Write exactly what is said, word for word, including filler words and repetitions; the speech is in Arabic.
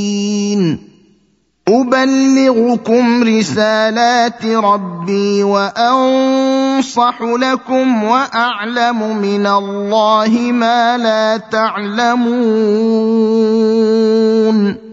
أبلغكم رسالات ربي وأنصح لكم وأعلم من الله ما لا تعلمون